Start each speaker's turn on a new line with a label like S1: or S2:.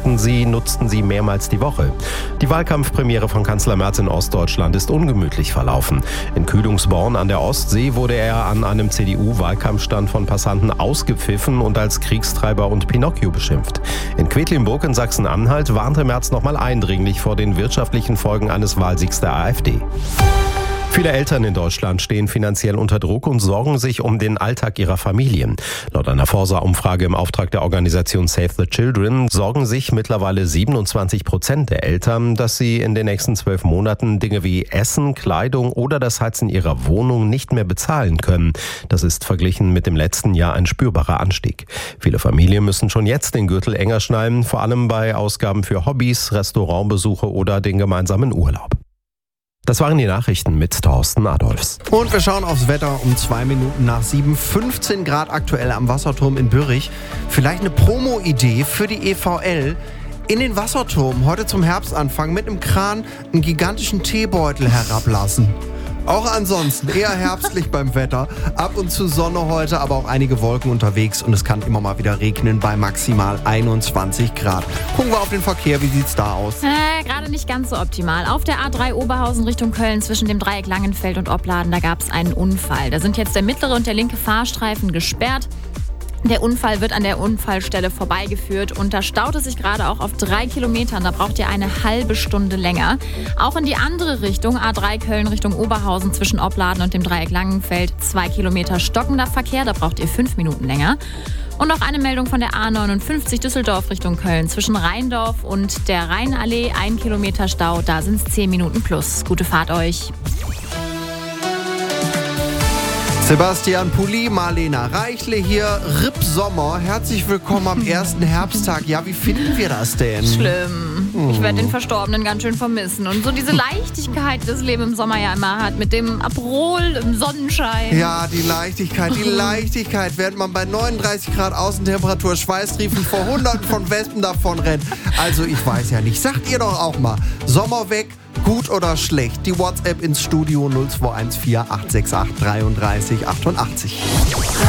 S1: sagten sie, nutzten sie mehrmals die Woche. Die Wahlkampfpremiere von Kanzler Merz in Ostdeutschland ist ungemütlich verlaufen. In Kühlungsborn an der Ostsee wurde er an einem CDU-Wahlkampfstand von Passanten ausgepfiffen und als Kriegstreiber und Pinocchio beschimpft. In Quedlinburg in Sachsen-Anhalt warnte Merz nochmal eindringlich vor den wirtschaftlichen Folgen eines Wahlsiegs der AfD. Viele Eltern in Deutschland stehen finanziell unter Druck und sorgen sich um den Alltag ihrer Familien. Laut einer Forsa-Umfrage im Auftrag der Organisation Save the Children sorgen sich mittlerweile 27% der Eltern, dass sie in den nächsten 12 Monaten Dinge wie Essen, Kleidung oder das Heizen ihrer Wohnung nicht mehr bezahlen können. Das ist verglichen mit dem letzten Jahr ein spürbarer Anstieg. Viele Familien müssen schon jetzt den Gürtel enger schnallen, vor allem bei Ausgaben für Hobbys, Restaurantbesuche oder den gemeinsamen Urlaub. Das waren die Nachrichten mit Thorsten Adolfs.
S2: Und wir schauen aufs Wetter um 2 Minuten nach 7. 15 Grad aktuell am Wasserturm in Bürrich. Vielleicht eine Promo-Idee für die EVL. In den Wasserturm heute zum Herbstanfang mit einem Kran einen gigantischen Teebeutel herablassen. Auch ansonsten eher herbstlich beim Wetter. Ab und zu Sonne heute, aber auch einige Wolken unterwegs. Und es kann immer mal wieder regnen bei maximal 21 Grad. Gucken wir auf den Verkehr, wie sieht's da aus?
S3: Gerade nicht ganz so optimal. Auf der A3 Oberhausen Richtung Köln zwischen dem Dreieck Langenfeld und Opladen, da gab es einen Unfall. Da sind jetzt der mittlere und der linke Fahrstreifen gesperrt. Der Unfall wird an der Unfallstelle vorbeigeführt und da staut es sich gerade auch auf 3 Kilometern. Da braucht ihr eine halbe Stunde länger. Auch in die andere Richtung, A3 Köln Richtung Oberhausen zwischen Opladen und dem Dreieck Langenfeld, 2 Kilometer stockender Verkehr. Da braucht ihr 5 Minuten länger. Und noch eine Meldung von der A59 Düsseldorf Richtung Köln. Zwischen Rheindorf und der Rheinallee 1 Kilometer Stau. Da sind es 10 Minuten plus. Gute Fahrt euch.
S2: Sebastian Pulli, Marlena Reichle hier, Rip Sommer. Herzlich willkommen am ersten Herbsttag. Ja, wie finden wir das denn?
S3: Schlimm. Ich werde den Verstorbenen ganz schön vermissen. Und so diese Leichtigkeit, die das Leben im Sommer ja immer hat, mit dem Aperol im Sonnenschein.
S2: Ja, die Leichtigkeit, während man bei 39 Grad Außentemperatur Schweißtriefen vor Hunderten von Wespen davon rennt. Also ich weiß ja nicht. Sagt ihr doch auch mal, Sommer weg, gut oder schlecht? Die WhatsApp ins Studio 0214 868 33 88.